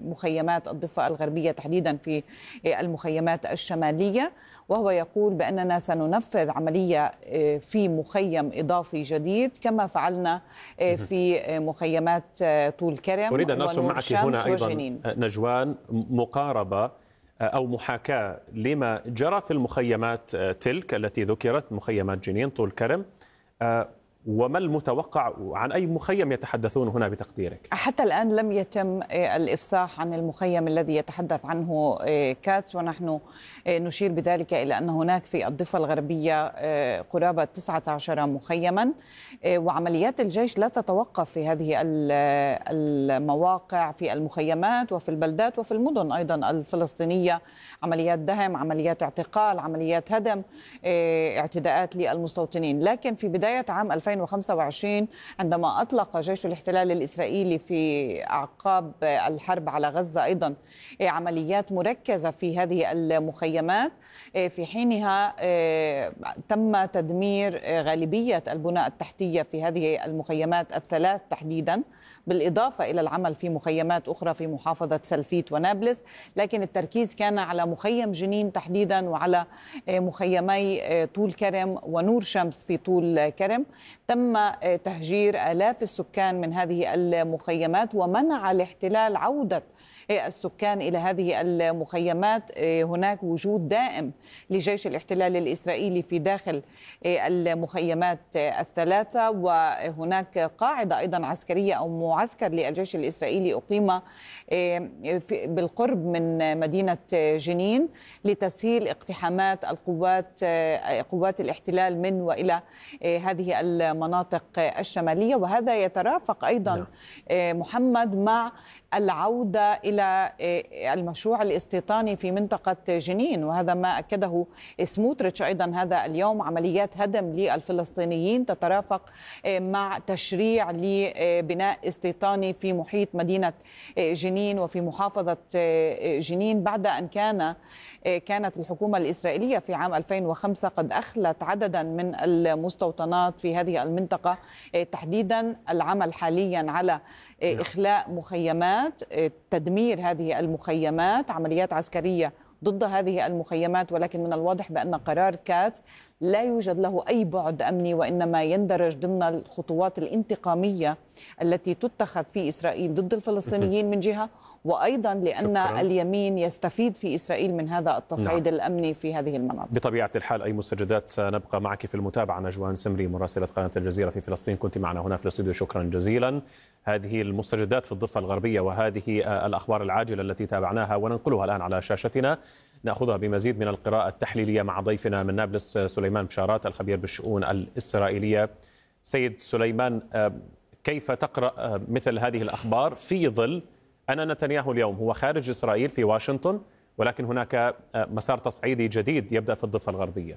مخيمات الضفة الغربية تحديدا في المخيمات الشمالية، وهو يقول بأننا سننفذ عملية في مخيم إضافي جديد كما فعلنا في مخيمات طول كرم أريد أن أرسم ونور معك هنا شمس أيضا وجنين. نجوان مقاربة أو محاكاة لما جرى في المخيمات تلك التي ذكرت، مخيمات جنين طول كرم، وما المتوقع عن أي مخيم يتحدثون هنا بتقديرك؟ حتى الآن لم يتم الإفصاح عن المخيم الذي يتحدث عنه كاتس، ونحن نشير بذلك إلى أن هناك في الضفة الغربية قرابة 19 مخيما، وعمليات الجيش لا تتوقف في هذه المواقع في المخيمات وفي البلدات وفي المدن أيضا الفلسطينية، عمليات دهم، عمليات اعتقال، عمليات هدم، اعتداءات للمستوطنين. لكن في بداية عام 2025 عندما أطلق جيش الاحتلال الإسرائيلي في أعقاب الحرب على غزة أيضا عمليات مركزة في هذه المخيمات، في حينها تم تدمير غالبية البنى التحتية في هذه المخيمات الثلاث تحديدا، بالإضافة إلى العمل في مخيمات أخرى في محافظة سلفيت ونابلس، لكن التركيز كان على مخيم جنين تحديدا وعلى مخيمي طول كرم ونور شمس في طول كرم. تم تهجير آلاف السكان من هذه المخيمات، ومنع الاحتلال عودة السكان إلى هذه المخيمات. هناك وجود دائم لجيش الاحتلال الإسرائيلي في داخل المخيمات الثلاثة، وهناك قاعدة أيضا عسكرية أو معسكر للجيش الإسرائيلي أقيم بالقرب من مدينة جنين لتسهيل اقتحامات قوات الاحتلال من وإلى هذه المناطق الشمالية. وهذا يترافق أيضا محمد مع العودة إلى المشروع الاستيطاني في منطقة جنين، وهذا ما أكده سموتريتش أيضا هذا اليوم. عمليات هدم للفلسطينيين تترافق مع تشريع لبناء استيطاني في محيط مدينة جنين وفي محافظة جنين، بعد أن كانت الحكومة الإسرائيلية في عام 2005 قد أخلت عددا من المستوطنات في هذه المنطقة، تحديدا العمل حاليا على إخلاء مخيمات، تدمير هذه المخيمات، عمليات عسكرية ضد هذه المخيمات. ولكن من الواضح بأن قرار كاتس لا يوجد له أي بعد أمني، وإنما يندرج ضمن الخطوات الانتقامية التي تتخذ في إسرائيل ضد الفلسطينيين من جهة، وأيضا لأن اليمين يستفيد في إسرائيل من هذا التصعيد الأمني في هذه المناطق. بطبيعة الحال أي مستجدات سنبقى معك في المتابعة. نجوان سمري مراسلة قناة الجزيرة في فلسطين، كنت معنا هنا في الاستوديو، شكرا جزيلا. هذه المستجدات في الضفة الغربية وهذه الأخبار العاجلة التي تابعناها وننقلها الآن على شاشتنا، نأخذها بمزيد من القراءة التحليلية مع ضيفنا من نابلس سليمان بشارات الخبير بالشؤون الإسرائيلية. سيد سليمان، كيف تقرأ مثل هذه الأخبار في ظل أن نتنياهو اليوم هو خارج إسرائيل في واشنطن، ولكن هناك مسار تصعيدي جديد يبدأ في الضفة الغربية؟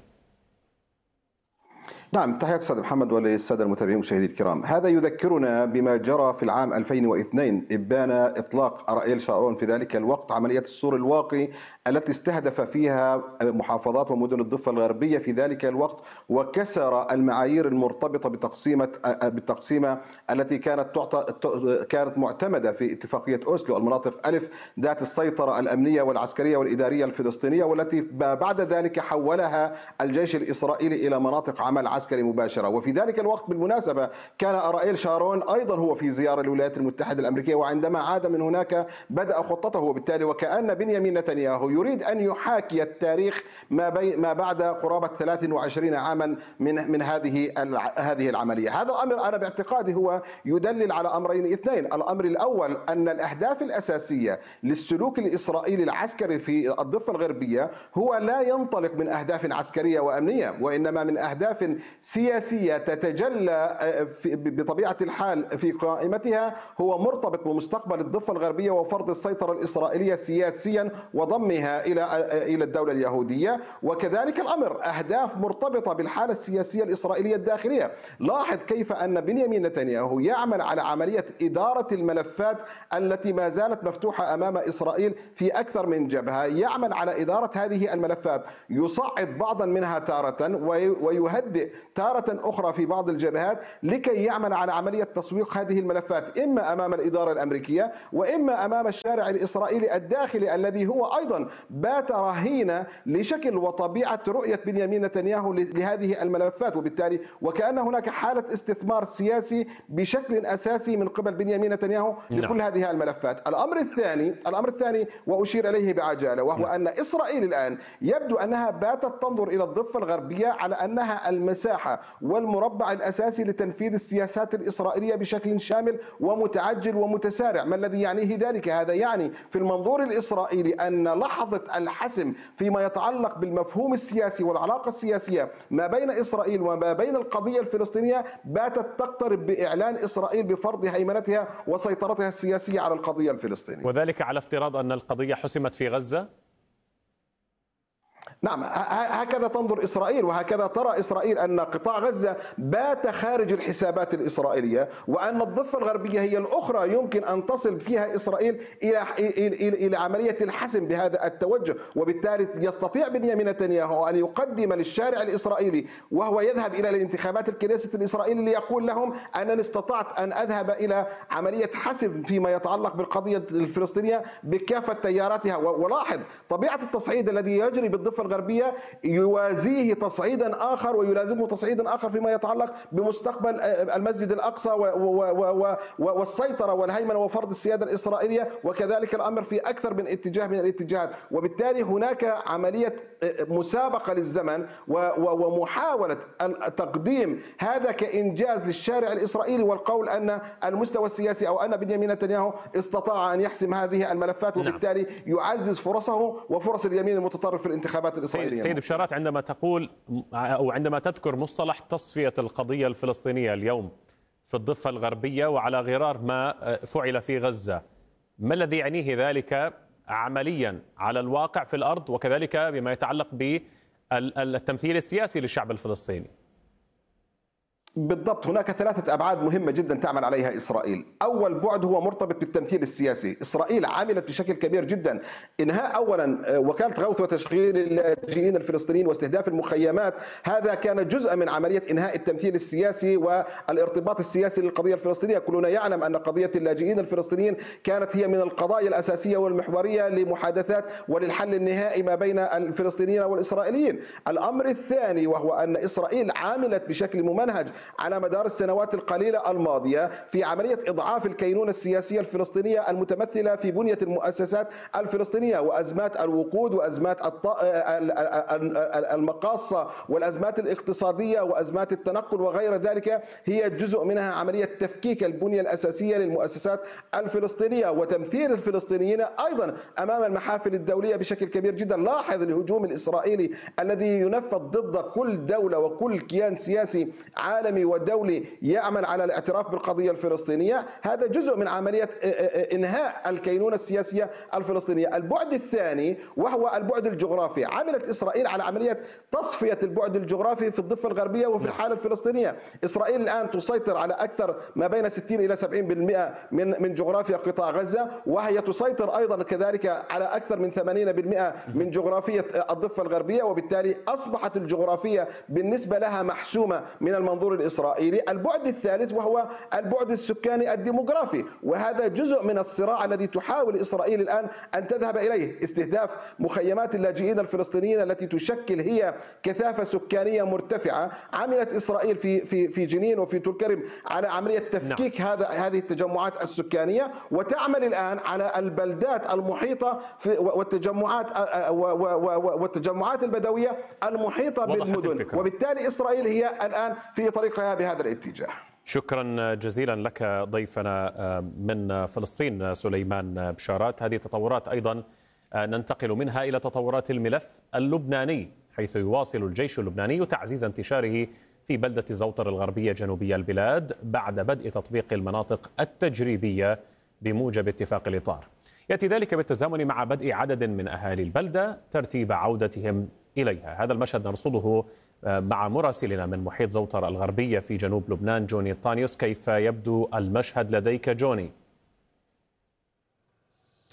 نعم، تحياتي أستاذ محمد وللسادة المتابعين والمشاهدين الكرام. هذا يذكرنا بما جرى في العام 2002 إبان إطلاق أرائيل شارون في ذلك الوقت عملية السور الواقي التي استهدف فيها محافظات ومدن الضفة الغربية في ذلك الوقت، وكسر المعايير المرتبطة بالتقسيمة التي كانت معتمدة في اتفاقية أوسلو، المناطق ألف ذات السيطرة الأمنية والعسكرية والإدارية الفلسطينية، والتي بعد ذلك حولها الجيش الإسرائيلي إلى مناطق عمل عسكري مباشرة. وفي ذلك الوقت بالمناسبة كان أرائيل شارون أيضا هو في زيارة للولايات المتحدة الأمريكية، وعندما عاد من هناك بدأ خطته، وبالتالي وكأن بنيامين نتنياهو يريد أن يحاكي التاريخ ما بعد قرابة 23 عاما من هذه العملية. هذا الأمر أنا باعتقادي هو يدلل على أمرين اثنين. الأمر الأول أن الأهداف الأساسية للسلوك الإسرائيلي العسكري في الضفة الغربية هو لا ينطلق من أهداف عسكرية وأمنية، وإنما من أهداف سياسية تتجلى بطبيعة الحال في قائمتها هو مرتبط بمستقبل الضفة الغربية وفرض السيطرة الإسرائيلية سياسيا وضمها إلى الدولة اليهودية، وكذلك الأمر أهداف مرتبطة بالحالة السياسية الإسرائيلية الداخلية. لاحظ كيف أن بنيامين نتنياهو يعمل على عملية إدارة الملفات التي ما زالت مفتوحة أمام إسرائيل في أكثر من جبهة، يعمل على إدارة هذه الملفات، يصعد بعضا منها تارة ويهدئ تارة أخرى في بعض الجبهات لكي يعمل على عملية تسويق هذه الملفات، إما أمام الإدارة الأمريكية وإما أمام الشارع الإسرائيلي الداخلي الذي هو أيضا بات رهينة لشكل وطبيعة رؤية بنيامين نتنياهو لهذه الملفات، وبالتالي وكأن هناك حالة استثمار سياسي بشكل أساسي من قبل بنيامين نتنياهو لكل هذه الملفات. الأمر الثاني وأشير إليه بعجالة، وهو أن إسرائيل الآن يبدو أنها باتت تنظر إلى الضفة الغربية على أنها المساحة والمربع الأساسي لتنفيذ السياسات الإسرائيلية بشكل شامل ومتعجل ومتسارع. ما الذي يعنيه ذلك؟ هذا يعني في المنظور الإسرائيلي أن لحظة الحسم فيما يتعلق بالمفهوم السياسي والعلاقة السياسية ما بين إسرائيل وما بين القضية الفلسطينية باتت تقترب بإعلان إسرائيل بفرض هيمنتها وسيطرتها السياسية على القضية الفلسطينية، وذلك على افتراض أن القضية حسمت في غزة؟ نعم، هكذا تنظر إسرائيل وهكذا ترى إسرائيل أن قطاع غزة بات خارج الحسابات الإسرائيلية، وأن الضفة الغربية هي الأخرى يمكن أن تصل فيها إسرائيل إلى عملية الحسم بهذا التوجه. وبالتالي يستطيع بنيامين نتنياهو أن يقدم للشارع الإسرائيلي وهو يذهب إلى الانتخابات الكنيست الإسرائيلي ليقول لهم أنني استطعت أن أذهب إلى عملية حسم فيما يتعلق بالقضية الفلسطينية بكافة تياراتها. ولاحظ طبيعة التصعيد الذي يجري بالضفة الغربية يوازيه تصعيدا آخر ويلازمه تصعيدا آخر فيما يتعلق بمستقبل المسجد الأقصى والسيطرة والهيمنة وفرض السيادة الإسرائيلية، وكذلك الأمر في أكثر من اتجاه من الاتجاهات. وبالتالي هناك عملية مسابقة للزمن ومحاولة تقديم هذا كإنجاز للشارع الإسرائيلي والقول أن المستوى السياسي أو أن بنيامين نتنياهو استطاع أن يحسم هذه الملفات، وبالتالي يعزز فرصه وفرص اليمين المتطرف في الانتخابات الإسرائيلية. سيد بشارات، عندما تقول أو عندما تذكر مصطلح تصفية القضية الفلسطينية اليوم في الضفة الغربية وعلى غرار ما فعل في غزة، ما الذي يعنيه ذلك عمليا على الواقع في الأرض وكذلك بما يتعلق بالتمثيل السياسي للشعب الفلسطيني؟ بالضبط، هناك ثلاثة أبعاد مهمة جدا تعمل عليها إسرائيل. أول بعد هو مرتبط بالتمثيل السياسي. إسرائيل عملت بشكل كبير جدا إنهاء أولا وكالة غوث وتشغيل اللاجئين الفلسطينيين واستهداف المخيمات، هذا كان جزءا من عملية إنهاء التمثيل السياسي والارتباط السياسي للقضية الفلسطينية. كلنا يعلم أن قضية اللاجئين الفلسطينيين كانت هي من القضايا الأساسية والمحورية لمحادثات وللحل النهائي ما بين الفلسطينيين والإسرائيليين. الأمر الثاني وهو أن إسرائيل عملت بشكل ممنهج على مدار السنوات القليلة الماضية في عملية إضعاف الكينونة السياسية الفلسطينية المتمثلة في بنية المؤسسات الفلسطينية وأزمات الوقود وأزمات المقاصة والأزمات الاقتصادية وأزمات التنقل وغير ذلك، هي جزء منها عملية تفكيك البنية الأساسية للمؤسسات الفلسطينية وتمثيل الفلسطينيين أيضا أمام المحافل الدولية بشكل كبير جدا. لاحظ الهجوم الإسرائيلي الذي ينفذ ضد كل دولة وكل كيان سياسي عالمي ودولي يعمل على الاعتراف بالقضية الفلسطينية، هذا جزء من عملية إنهاء الكينونة السياسية الفلسطينية. البعد الثاني وهو البعد الجغرافي، عملت إسرائيل على عملية تصفية البعد الجغرافي في الضفة الغربية وفي الحالة الفلسطينية. إسرائيل الآن تسيطر على أكثر ما بين 60 إلى 70% من جغرافيا قطاع غزة، وهي تسيطر أيضا كذلك على أكثر من 80% من جغرافية الضفة الغربية، وبالتالي أصبحت الجغرافية بالنسبة لها محسومة من المنظور الإسرائيلي. البعد الثالث وهو البعد السكاني الديموغرافي، وهذا جزء من الصراع الذي تحاول إسرائيل الآن أن تذهب إليه، استهداف مخيمات اللاجئين الفلسطينيين التي تشكل هي كثافة سكانية مرتفعة. عملت إسرائيل في جنين وفي طول على عملية تفكيك هذه التجمعات السكانية، وتعمل الآن على البلدات المحيطة والتجمعات البدوية المحيطة بالمدن، وبالتالي إسرائيل هي الآن في طريقها بهذا الاتجاه. شكرا جزيلا لك ضيفنا من فلسطين سليمان بشارات. هذه تطورات أيضا ننتقل منها إلى تطورات الملف اللبناني، حيث يواصل الجيش اللبناني تعزيز انتشاره في بلدة زوطر الغربية جنوبي البلاد بعد بدء تطبيق المناطق التجريبية بموجب اتفاق الإطار. يأتي ذلك بالتزامن مع بدء عدد من أهالي البلدة ترتيب عودتهم إليها. هذا المشهد نرصده مع مراسلنا من محيط زوطر الغربية في جنوب لبنان جوني الطانيوس. كيف يبدو المشهد لديك جوني؟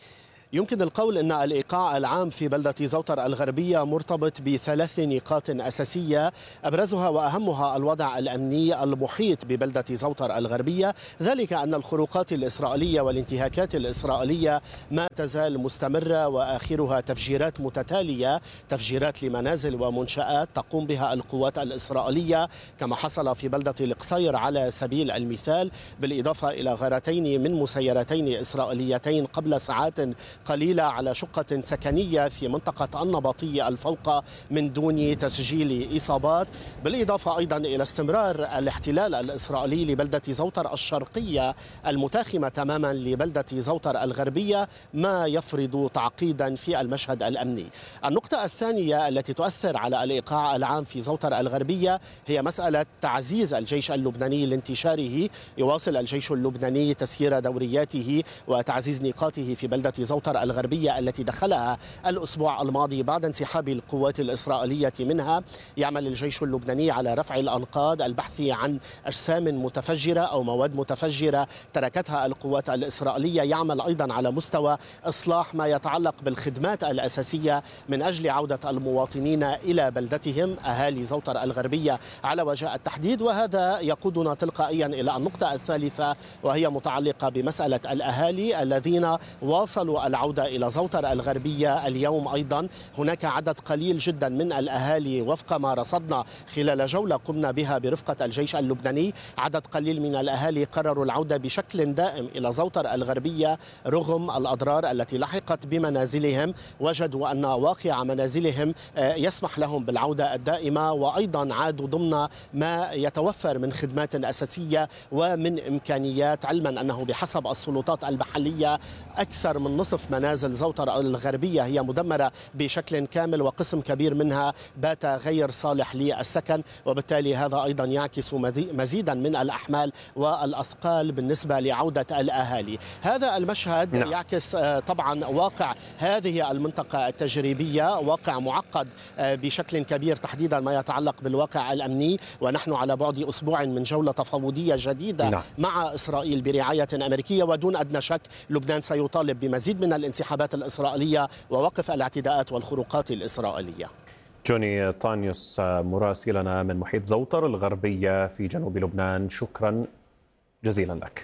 يمكن القول أن الإيقاع العام في بلدة زوطر الغربية مرتبط ب3 نقاط أساسية، أبرزها وأهمها الوضع الأمني المحيط ببلدة زوطر الغربية، ذلك أن الخروقات الإسرائيلية والانتهاكات الإسرائيلية ما تزال مستمرة، وآخرها تفجيرات متتالية، تفجيرات لمنازل ومنشآت تقوم بها القوات الإسرائيلية كما حصل في بلدة القصير على سبيل المثال، بالإضافة إلى غارتين من مسيرتين إسرائيليتين قبل ساعات قليلة على شقة سكنية في منطقة النبطية الفوق من دون تسجيل إصابات، بالإضافة أيضا إلى استمرار الاحتلال الإسرائيلي لبلدة زوطر الشرقية المتاخمة تماما لبلدة زوطر الغربية، ما يفرض تعقيدا في المشهد الأمني. النقطة الثانية التي تؤثر على الإيقاع العام في زوطر الغربية هي مسألة تعزيز الجيش اللبناني لانتشاره. يواصل الجيش اللبناني تسيير دورياته وتعزيز نقاطه في بلدة زوطر الغربية التي دخلها الأسبوع الماضي بعد انسحاب القوات الإسرائيلية منها. يعمل الجيش اللبناني على رفع الأنقاض، البحث عن أجسام متفجرة أو مواد متفجرة تركتها القوات الإسرائيلية. يعمل أيضا على مستوى إصلاح ما يتعلق بالخدمات الأساسية من أجل عودة المواطنين إلى بلدتهم، أهالي زوطر الغربية على وجه التحديد. وهذا يقودنا تلقائيا إلى النقطة الثالثة، وهي متعلقة بمسألة الأهالي الذين واصلوا العودة إلى زوطر الغربية اليوم. أيضا هناك عدد قليل جدا من الأهالي وفق ما رصدنا خلال جولة قمنا بها برفقة الجيش اللبناني، عدد قليل من الأهالي قرروا العودة بشكل دائم إلى زوطر الغربية رغم الأضرار التي لحقت بمنازلهم. وجدوا أن واقع منازلهم يسمح لهم بالعودة الدائمة، وأيضا عادوا ضمن ما يتوفر من خدمات أساسية ومن إمكانيات، علما أنه بحسب السلطات المحلية أكثر من نصف منازل زوطر الغربية هي مدمرة بشكل كامل، وقسم كبير منها بات غير صالح للسكن، وبالتالي هذا أيضا يعكس مزيدا من الأحمال والأثقال بالنسبة لعودة الأهالي. هذا المشهد يعكس طبعا واقع هذه المنطقة التجريبية، واقع معقد بشكل كبير تحديدا ما يتعلق بالواقع الأمني، ونحن على بعد أسبوع من جولة تفاوضية جديدة مع إسرائيل برعاية أمريكية، ودون أدنى شك لبنان سيطالب بمزيد من الانسحابات الإسرائيلية ووقف الاعتداءات والخروقات الإسرائيلية. جوني طانيوس مراسلنا من محيط زوطر الغربية في جنوب لبنان، شكرا جزيلا لك.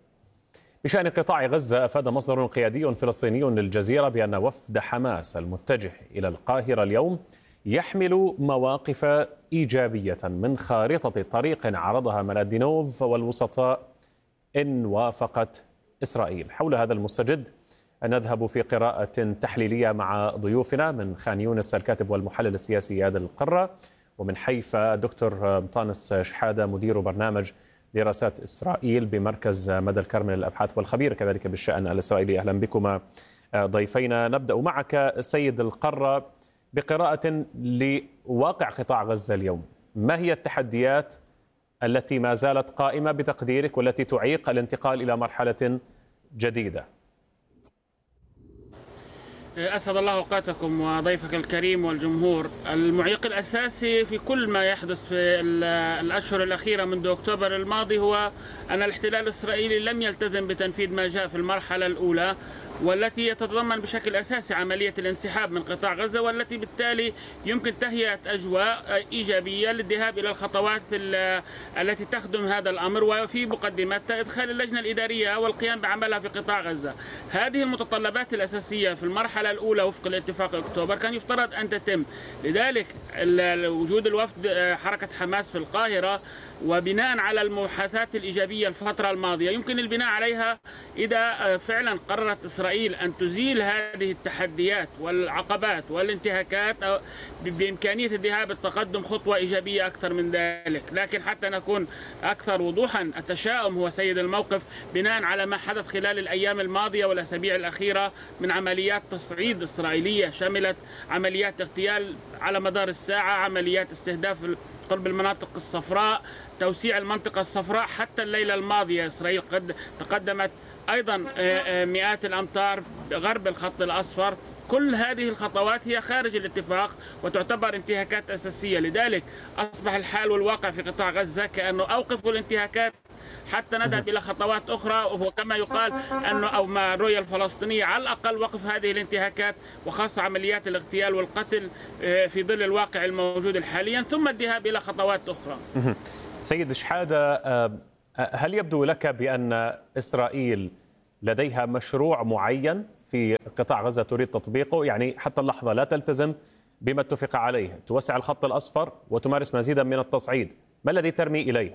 بشأن قطاع غزة، أفاد مصدر قيادي فلسطيني للجزيرة بأن وفد حماس المتجه إلى القاهرة اليوم يحمل مواقف إيجابية من خارطة طريق عرضها ملادينوف والوسطاء إن وافقت إسرائيل. حول هذا المستجد نذهب في قراءة تحليلية مع ضيوفنا من خان يونس الكاتب والمحلل السياسي ياد القرة، ومن حيفا دكتور مطانس شحادة مدير برنامج دراسات إسرائيل بمركز مدى الكرمل للأبحاث والخبير كذلك بالشأن الإسرائيلي. أهلا بكما ضيفينا. نبدأ معك سيد القرة بقراءة لواقع قطاع غزة اليوم. ما هي التحديات التي ما زالت قائمة بتقديرك والتي تعيق الانتقال إلى مرحلة جديدة؟ أسعد الله أوقاتكم وضيفك الكريم والجمهور. المعيق الأساسي في كل ما يحدث في الأشهر الأخيرة منذ أكتوبر الماضي هو أن الاحتلال الإسرائيلي لم يلتزم بتنفيذ ما جاء في المرحلة الأولى، والتي يتضمن بشكل أساسي عملية الانسحاب من قطاع غزة، والتي بالتالي يمكن تهيئة أجواء إيجابية للذهاب إلى الخطوات التي تخدم هذا الأمر، وفي مقدمتها إدخال اللجنة الإدارية والقيام بعملها في قطاع غزة. هذه المتطلبات الأساسية في المرحلة الأولى وفق الاتفاق أكتوبر كان يفترض أن تتم. لذلك وجود الوفد حركة حماس في القاهرة وبناء على المباحثات الإيجابية الفترة الماضية يمكن البناء عليها إذا فعلا قررت إسرائيل أن تزيل هذه التحديات والعقبات والانتهاكات بإمكانية الذهاب التقدم خطوة إيجابية أكثر من ذلك. لكن حتى نكون أكثر وضوحا، التشاؤم هو سيد الموقف بناء على ما حدث خلال الأيام الماضية والأسابيع الأخيرة من عمليات تصعيد إسرائيلية شملت عمليات اغتيال على مدار الساعة، عمليات استهداف قرب المناطق الصفراء، توسيع المنطقة الصفراء. حتى الليلة الماضية إسرائيل قد تقدمت أيضا مئات الأمتار غرب الخط الأصفر. كل هذه الخطوات هي خارج الاتفاق وتعتبر انتهاكات أساسية. لذلك أصبح الحال والواقع في قطاع غزة كأنه أوقفوا الانتهاكات حتى نذهب إلى خطوات أخرى، وكما يقال أنه أو ما الرؤية الفلسطينية على الأقل وقف هذه الانتهاكات وخاصة عمليات الاغتيال والقتل في ظل الواقع الموجود حاليا، ثم الذهاب إلى خطوات أخرى. سيد شحادة، هل يبدو لك بأن إسرائيل لديها مشروع معين في قطاع غزة تريد تطبيقه؟ يعني حتى اللحظة لا تلتزم بما اتفق عليه، توسع الخط الأصفر وتمارس مزيدا من التصعيد، ما الذي ترمي إليه؟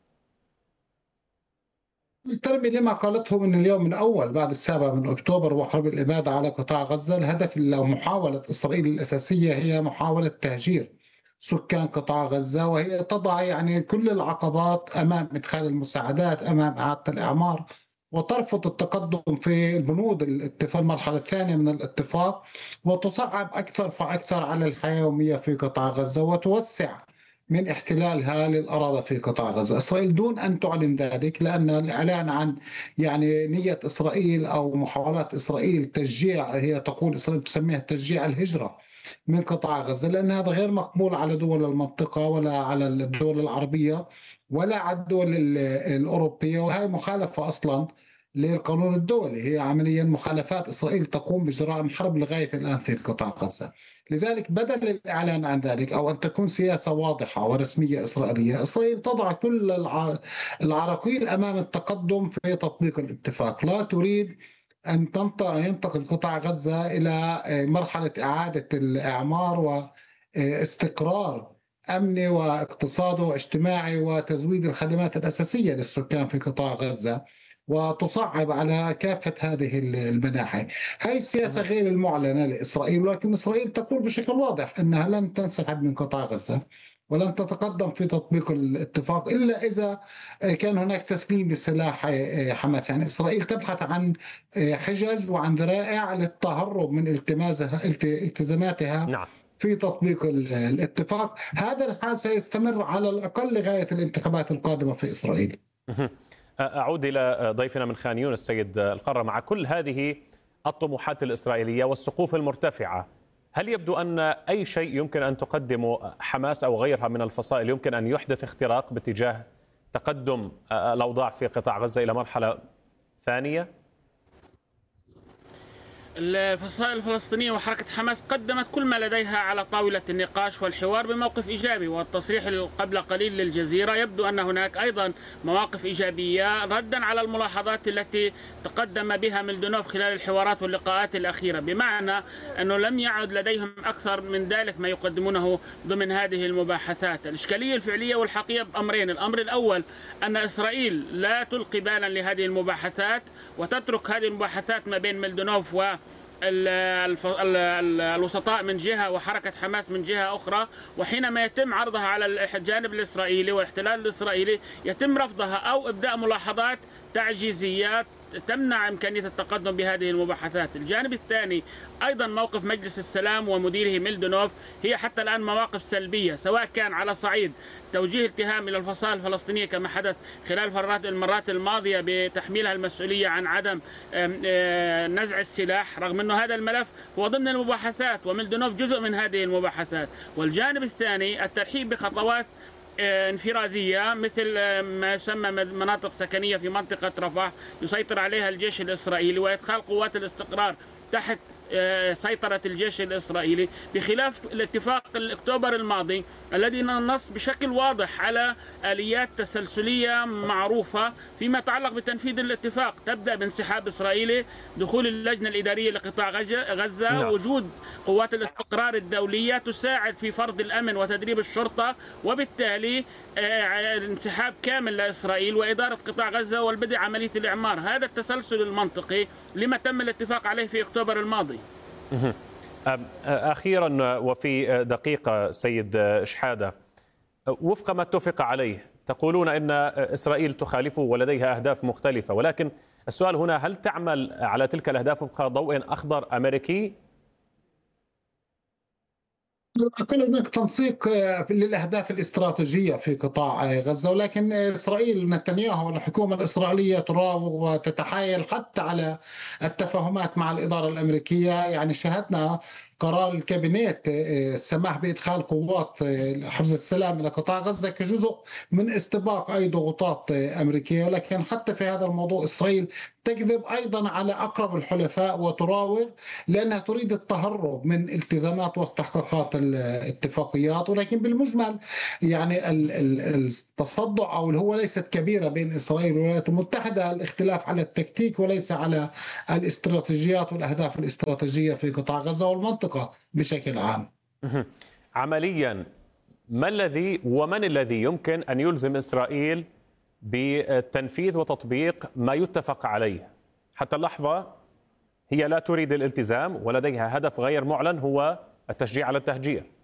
ترمي لما قالته من اليوم الأول بعد 7 أكتوبر وحرب الإبادة على قطاع غزة. الهدف أو محاولة إسرائيل الأساسية هي محاولة تهجير سكان قطاع غزة، وهي تضع يعني كل العقبات أمام إدخال المساعدات، أمام إعادة الإعمار، وترفض التقدم في بنود الاتفاق المرحلة الثانية من الاتفاق، وتصعب أكثر فأكثر على الحياة اليومية في قطاع غزة، وتوسع من احتلالها للأراضي في قطاع غزة. إسرائيل دون أن تعلن ذلك، لأن الإعلان عن يعني نية إسرائيل أو محاولات إسرائيل تشجيع، هي تقول إسرائيل تسميها تشجيع الهجرة من قطاع غزة، لأن هذا غير مقبول على دول المنطقة ولا على الدول العربية ولا على الدول الأوروبية، وهي مخالفة أصلا للقانون الدولي. هي عمليا مخالفات إسرائيل تقوم بجرائم حرب لغاية الآن في قطاع غزة. لذلك بدل الإعلان عن ذلك أو أن تكون سياسة واضحة ورسمية إسرائيلية، إسرائيل تضع كل العراقيل أمام التقدم في تطبيق الاتفاق. لا تريد أن ينتقل قطاع غزة إلى مرحلة إعادة الإعمار واستقرار أمني واقتصادي واجتماعي وتزويد الخدمات الأساسية للسكان في قطاع غزة، وتصعب على كافة هذه المناحي. هاي السياسة غير المعلنة لإسرائيل، ولكن إسرائيل تقول بشكل واضح أنها لن تنسحب من قطاع غزة ولن تتقدم في تطبيق الاتفاق إلا إذا كان هناك تسليم لسلاح حماس. يعني إسرائيل تبحث عن حجج وعن ذرائع للتهرب من التزاماتها نعم. في تطبيق الاتفاق. هذا الحال سيستمر على الأقل لغاية الانتخابات القادمة في إسرائيل. أعود إلى ضيفنا من خان يونس سيد القرة. مع كل هذه الطموحات الإسرائيلية والسقوف المرتفعة، هل يبدو أن أي شيء يمكن أن تقدمه حماس أو غيرها من الفصائل يمكن أن يحدث اختراق باتجاه تقدم الأوضاع في قطاع غزة إلى مرحلة ثانية؟ الفصائل الفلسطينية وحركة حماس قدمت كل ما لديها على طاولة النقاش والحوار بموقف إيجابي، والتصريح قبل قليل للجزيرة يبدو أن هناك أيضا مواقف إيجابية ردا على الملاحظات التي تقدم بها ميلدونوف خلال الحوارات واللقاءات الأخيرة، بمعنى أنه لم يعد لديهم أكثر من ذلك ما يقدمونه ضمن هذه المباحثات. الإشكالية الفعلية والحقيقية بأمرين: الأمر الأول أن إسرائيل لا تلقي بالا لهذه المباحثات وتترك هذه المباحثات ما بين ميلدونوف و الوسطاء من جهة وحركة حماس من جهة أخرى، وحينما يتم عرضها على الجانب الإسرائيلي والاحتلال الإسرائيلي يتم رفضها أو إبداء ملاحظات تعجيزيات تمنع إمكانية التقدم بهذه المباحثات. الجانب الثاني أيضا موقف مجلس السلام ومديره ميلدونوف هي حتى الآن مواقف سلبية، سواء كان على صعيد توجيه اتهام إلى الفصائل الفلسطينية كما حدث خلال المرات الماضية بتحميلها المسؤولية عن عدم نزع السلاح، رغم أنه هذا الملف هو ضمن المباحثات وميلدونوف جزء من هذه المباحثات. والجانب الثاني الترحيب بخطوات انفرادية مثل ما يسمى مناطق سكنية في منطقة رفح يسيطر عليها الجيش الإسرائيلي، وإدخال قوات الاستقرار تحت سيطرة الجيش الإسرائيلي، بخلاف الاتفاق الأكتوبر الماضي الذي نص بشكل واضح على آليات تسلسلية معروفة فيما يتعلق بتنفيذ الاتفاق، تبدأ بانسحاب إسرائيلي، دخول اللجنة الإدارية لقطاع غزة، نعم. وجود قوات الاستقرار الدولية تساعد في فرض الأمن وتدريب الشرطة، وبالتالي انسحاب كامل لإسرائيل وإدارة قطاع غزة والبدء عملية الإعمار. هذا التسلسل المنطقي لما تم الاتفاق عليه في أكتوبر الماضي. أخيرا وفي دقيقة سيد شحادة، وفق ما اتفق عليه تقولون أن إسرائيل تخالفه ولديها أهداف مختلفة، ولكن السؤال هنا: هل تعمل على تلك الأهداف وفق ضوء أخضر أمريكي؟ أقول هناك تنسيق للأهداف الاستراتيجية في قطاع غزة، ولكن إسرائيل نتنياهو والحكومة الإسرائيلية تراوغ وتتحايل حتى على التفاهمات مع الإدارة الأمريكية. يعني شاهدنا قرار الكابينت السماح بإدخال قوات حفظ السلام إلى قطاع غزة كجزء من استباق أي ضغوطات أمريكية. ولكن حتى في هذا الموضوع إسرائيل تكذب أيضا على أقرب الحلفاء وتراوغ، لأنها تريد التهرب من التزامات واستحقاقات الاتفاقيات. ولكن بالمجمل يعني التصدع أو الهوة ليست كبيرة بين إسرائيل والولايات المتحدة، الاختلاف على التكتيك وليس على الاستراتيجيات والأهداف الاستراتيجية في قطاع غزة والمنطقة بشكل عام. عمليا من الذي يمكن أن يلزم إسرائيل بتنفيذ وتطبيق ما يتفق عليه؟ حتى اللحظة هي لا تريد الالتزام ولديها هدف غير معلن هو التشجيع على التهجير.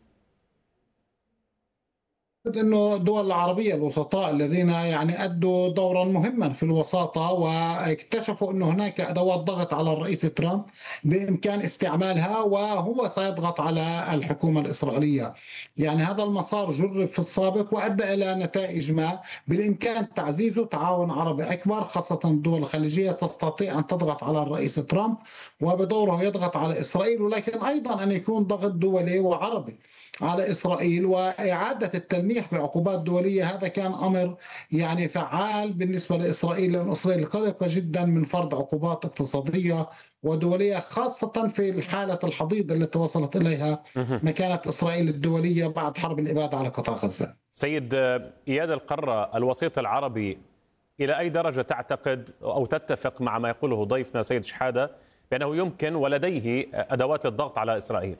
انه الدول العربيه الوسطاء الذين يعني ادوا دورا مهما في الوساطه واكتشفوا انه هناك ادوات ضغط على الرئيس ترامب بامكان استعمالها، وهو سيضغط على الحكومه الاسرائيليه. يعني هذا المسار جرب في السابق وادى الى نتائج ما بالامكان تعزيزه. تعاون عربي اكبر، خاصه الدول الخليجيه تستطيع ان تضغط على الرئيس ترامب وبدوره يضغط على اسرائيل، ولكن ايضا ان يكون ضغط دولي وعربي على إسرائيل وإعادة التلميح بعقوبات دولية. هذا كان أمر يعني فعال بالنسبة لإسرائيل، لأن إسرائيل قلقة جدا من فرض عقوبات اقتصادية ودولية، خاصة في حالة الحضيض التي وصلت إليها مكانة إسرائيل الدولية بعد حرب الإبادة على قطاع غزة. سيد إياد القرة، الوسيط العربي إلى أي درجة تعتقد أو تتفق مع ما يقوله ضيفنا سيد شحادة بأنه يمكن ولديه أدوات للضغط على إسرائيل؟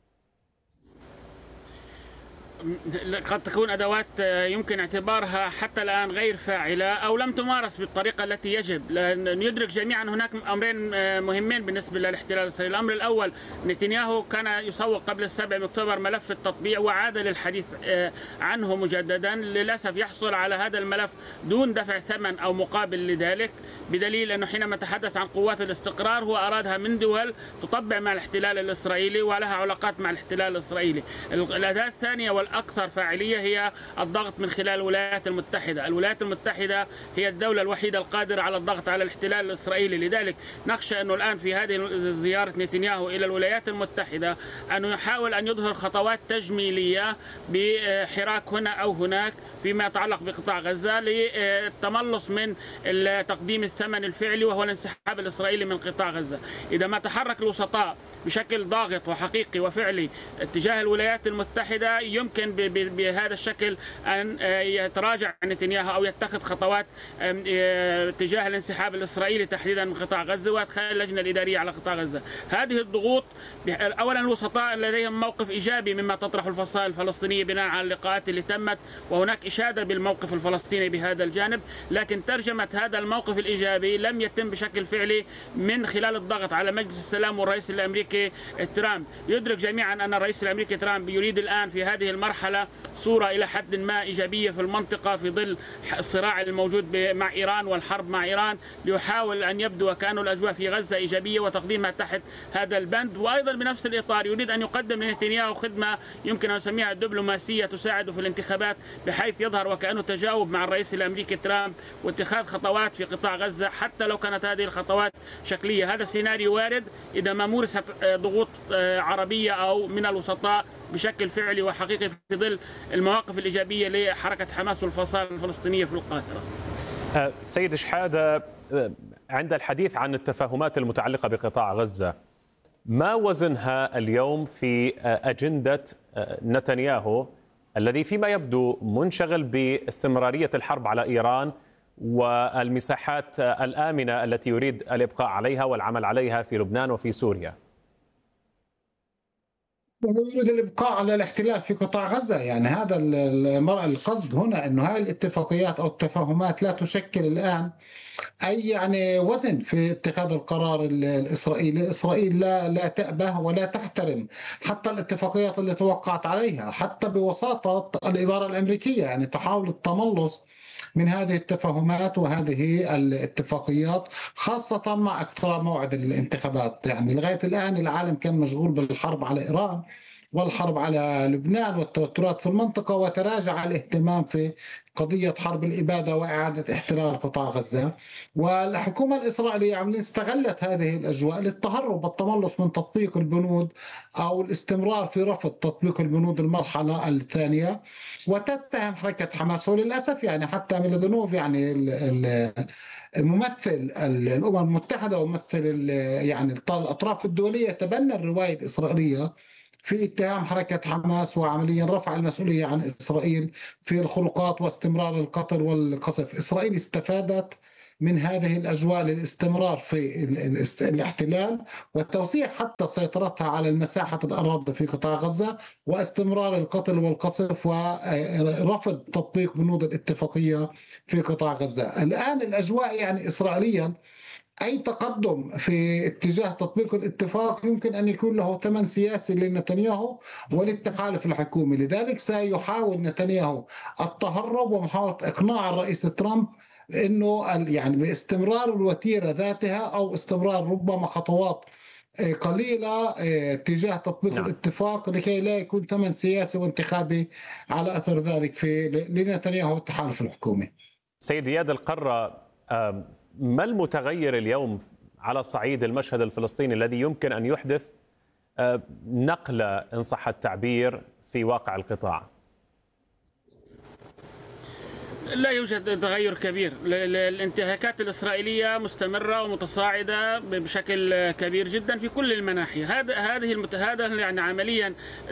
قد تكون أدوات يمكن اعتبارها حتى الآن غير فاعلة أو لم تمارس بالطريقة التي يجب، لأن ندرك جميعا هناك أمرين مهمين بالنسبة للاحتلال الإسرائيلي. الأمر الأول، نتنياهو كان يسوق قبل 7 أكتوبر ملف التطبيع وعاد للحديث عنه مجددا. للأسف يحصل على هذا الملف دون دفع ثمن أو مقابل لذلك، بدليل أنه حينما تحدث عن قوات الاستقرار هو أرادها من دول تطبع مع الاحتلال الإسرائيلي ولها علاقات مع الاحتلال الإسرائيلي. الأداة الثانية والأكثر فاعلية هي الضغط من خلال الولايات المتحدة. الولايات المتحدة هي الدولة الوحيدة القادرة على الضغط على الاحتلال الإسرائيلي. لذلك نخشى أنه الآن في هذه زيارة نتنياهو إلى الولايات المتحدة أنه يحاول أن يظهر خطوات تجميلية بحراك هنا أو هناك فيما يتعلق بقطاع غزة للتملص من تقديم الثمن الفعلي وهو الانسحاب الإسرائيلي من قطاع غزة. إذا ما تحرك الوسطاء بشكل ضاغط وحقيقي وفعلي تجاه الولايات المتحدة يمكن بهذا الشكل أن يتراجع نتنياهو أو يتخذ خطوات تجاه الانسحاب الإسرائيلي تحديدا من قطاع غزة وإدخال اللجنة الإدارية على قطاع غزة. هذه الضغوط أولا الوسطاء لديهم موقف إيجابي مما تطرح الفصائل الفلسطينية بناء على اللقاءات اللي تمت، وهناك إشادة بالموقف الفلسطيني بهذا الجانب، لكن ترجمة هذا الموقف الإيجابي لم يتم بشكل فعلي من خلال الضغط على مجلس السلام والرئيس الأمريكي ترامب. يدرك جميعا أن الرئيس الأمريكي ترامب يريد الآن في هذه المرحلة صورة إلى حد ما إيجابية في المنطقة في ظل الصراع الموجود مع إيران والحرب مع إيران، ليحاول أن يبدو وكأنه الأجواء في غزة إيجابية وتقديمها تحت هذا البند. وأيضا بنفس الإطار يريد أن يقدم لنتنياهو خدمة يمكن أن نسميها دبلوماسية تساعده في الانتخابات، بحيث يظهر وكأنه تجاوب مع الرئيس الأمريكي ترامب واتخاذ خطوات في قطاع غزة حتى لو كانت هذه الخطوات شكلية. هذا السيناريو وارد إذا ما مورست ضغوط عربية أو من الوسطاء بشكل فعلي وحقيقي في ظل المواقف الإيجابية لحركة حماس والفصائل الفلسطينية في القاهرة. سيد شحادة، عند الحديث عن التفاهمات المتعلقة بقطاع غزة، ما وزنها اليوم في أجندة نتنياهو الذي فيما يبدو منشغل باستمرارية الحرب على إيران والمساحات الآمنة التي يريد الإبقاء عليها والعمل عليها في لبنان وفي سوريا؟ يريد الإبقاء على الاحتلال في قطاع غزة. يعني هذا القصد هنا، أنه هذه الاتفاقيات أو التفاهمات لا تشكل الآن أي يعني وزن في اتخاذ القرار الإسرائيلي. إسرائيل لا تأبه ولا تحترم حتى الاتفاقيات اللي توقعت عليها، حتى بوساطة الإدارة الأمريكية يعني تحاول التملص من هذه التفاهمات وهذه الاتفاقيات، خاصة مع اقتراب موعد الانتخابات. يعني لغاية الآن العالم كان مشغول بالحرب على إيران، والحرب على لبنان والتوترات في المنطقة، وتراجع الاهتمام في قضية حرب الإبادة وإعادة احتلال قطاع غزة. والحكومة الإسرائيلية عمليا استغلت هذه الأجواء للتهرب والتملص من تطبيق البنود أو الاستمرار في رفض تطبيق البنود المرحلة الثانية، وتتهم حركة حماس. وللأسف يعني حتى ميلودينوف يعني ممثل الأمم المتحدة وممثل يعني الأطراف الدولية تبنى الرواية الإسرائيلية في اتهام حركة حماس وعمليا رفع المسؤولية عن إسرائيل في الخروقات واستمرار القتل والقصف. إسرائيل استفادت من هذه الأجواء للاستمرار في الاحتلال وتوسيع حتى سيطرتها على المساحة الأراضي في قطاع غزة واستمرار القتل والقصف ورفض تطبيق بنود الاتفاقية في قطاع غزة. الآن الأجواء يعني إسرائيليا أي تقدم في اتجاه تطبيق الاتفاق يمكن أن يكون له ثمن سياسي لنتنياهو وللتحالف الحكومي. لذلك سيحاول نتنياهو التهرب ومحاولة إقناع الرئيس ترامب انه يعني باستمرار الوتيره ذاتها او استمرار ربما خطوات قليله تجاه تطبيق الاتفاق لكي لا يكون ثمن سياسي وانتخابي على اثر ذلك في لنتنياهو والتحالف الحكومي. سيد إياد القرة، ما المتغير اليوم على صعيد المشهد الفلسطيني الذي يمكن ان يحدث نقله ان صح التعبير في واقع القطاع؟ لا يوجد تغير كبير. الانتهاكات الإسرائيلية مستمرة ومتصاعدة بشكل كبير جدا في كل المناحي. هذا يعني عمليا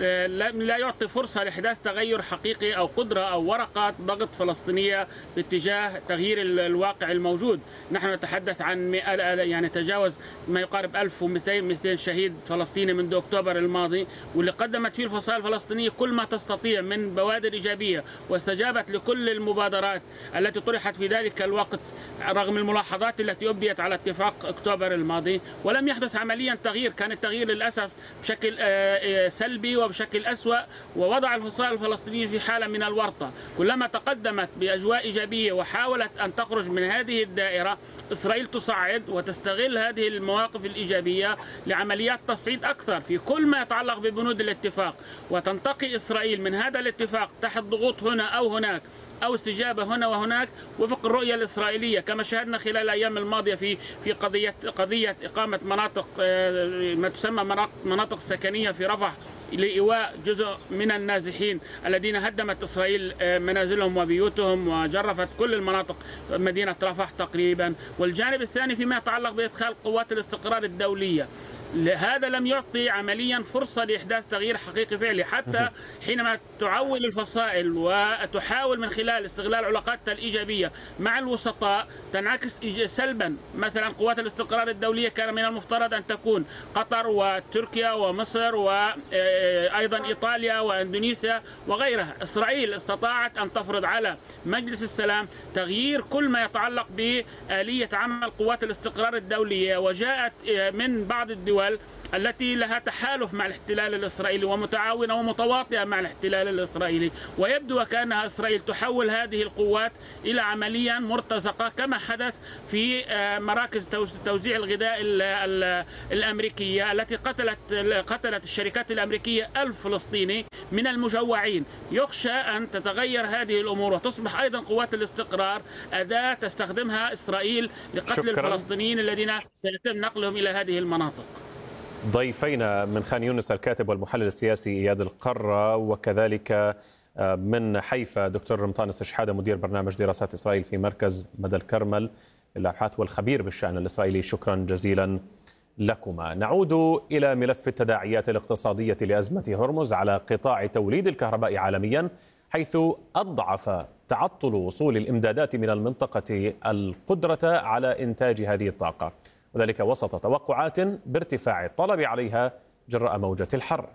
لا يعطي فرصة لإحداث تغير حقيقي أو قدرة أو ورقة ضغط فلسطينية باتجاه تغيير الواقع الموجود. نحن نتحدث عن يعني تجاوز ما يقارب 1200 شهيد فلسطيني منذ أكتوبر الماضي، واللي قدمت فيه الفصائل الفلسطينية كل ما تستطيع من بوادر إيجابية واستجابت لكل المبادرات التي طرحت في ذلك الوقت رغم الملاحظات التي أبديت على اتفاق أكتوبر الماضي، ولم يحدث عمليا تغيير. كان التغيير للأسف بشكل سلبي وبشكل أسوأ، ووضع الفصائل الفلسطينية في حالة من الورطة. كلما تقدمت بأجواء إيجابية وحاولت أن تخرج من هذه الدائرة، إسرائيل تصعد وتستغل هذه المواقف الإيجابية لعمليات تصعيد أكثر في كل ما يتعلق ببنود الاتفاق، وتنتقي إسرائيل من هذا الاتفاق تحت ضغوط هنا أو هناك أو استجابة هنا وهناك وفق الرؤية الإسرائيلية، كما شاهدنا خلال الأيام الماضية في قضية إقامة مناطق ما تسمى مناطق سكنية في رفح لإيواء جزء من النازحين الذين هدمت إسرائيل منازلهم وبيوتهم وجرفت كل المناطق مدينة رفح تقريبا. والجانب الثاني فيما يتعلق بإدخال قوات الاستقرار الدولية، هذا لم يعطي عمليا فرصة لإحداث تغيير حقيقي فعلي. حتى حينما تعول الفصائل وتحاول من خلال استغلال علاقاتها الإيجابية مع الوسطاء تنعكس سلبا. مثلا قوات الاستقرار الدولية كان من المفترض أن تكون قطر وتركيا ومصر وأيضا إيطاليا وإندونيسيا وغيرها. إسرائيل استطاعت أن تفرض على مجلس السلام تغيير كل ما يتعلق بآلية عمل قوات الاستقرار الدولية، وجاءت من بعض الدول التي لها تحالف مع الاحتلال الإسرائيلي ومتعاونة ومتواطئة مع الاحتلال الإسرائيلي، ويبدو وكأنها إسرائيل تحول هذه القوات إلى عمليا مرتزقة كما حدث في مراكز توزيع الغذاء الأمريكية التي قتلت الشركات الأمريكية 1000 فلسطيني من المجوعين. يخشى أن تتغير هذه الأمور وتصبح أيضا قوات الاستقرار أداة تستخدمها إسرائيل لقتل الفلسطينيين الذين سيتم نقلهم إلى هذه المناطق. ضيفينا من خان يونس الكاتب والمحلل السياسي إياد القرة، وكذلك من حيفا دكتور رمطانس شحادة مدير برنامج دراسات إسرائيل في مركز مدى الكرمل للأبحاث والخبير بالشأن الإسرائيلي. شكرا جزيلا لكما. نعود إلى ملف التداعيات الاقتصادية لأزمة هرمز على قطاع توليد الكهرباء عالميا، حيث أضعف تعطل وصول الإمدادات من المنطقة القدرة على إنتاج هذه الطاقة، وذلك وسط توقعات بارتفاع الطلب عليها جراء موجة الحر.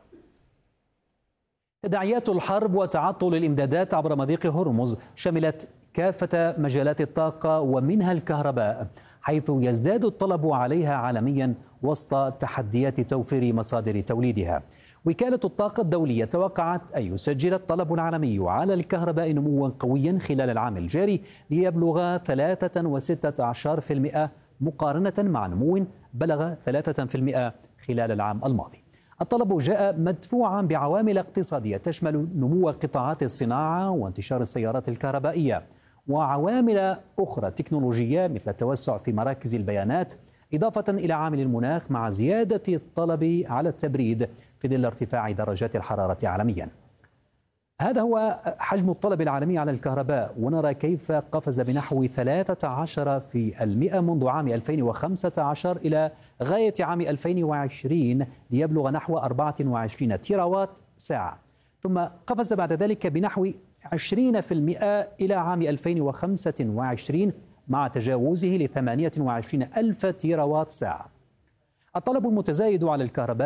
تداعيات الحرب وتعطل الإمدادات عبر مضيق هرمز شملت كافة مجالات الطاقة ومنها الكهرباء، حيث يزداد الطلب عليها عالميا وسط تحديات توفير مصادر توليدها. وكالة الطاقة الدولية توقعت أن يسجل الطلب العالمي على الكهرباء نموا قويا خلال العام الجاري ليبلغ 3.16% مقارنة مع نمو بلغ 3% خلال العام الماضي. الطلب جاء مدفوعا بعوامل اقتصادية تشمل نمو قطاعات الصناعة وانتشار السيارات الكهربائية وعوامل أخرى تكنولوجية مثل التوسع في مراكز البيانات، إضافة إلى عامل المناخ مع زيادة الطلب على التبريد في ظل ارتفاع درجات الحرارة عالميا. هذا هو حجم الطلب العالمي على الكهرباء، ونرى كيف قفز بنحو 13% منذ عام 2015 إلى غاية عام 2020 ليبلغ نحو 24 تيراوات ساعة، ثم قفز بعد ذلك بنحو 20% إلى عام 2025 مع تجاوزه ل 28 ألف تيراوات ساعة. الطلب المتزايد على الكهرباء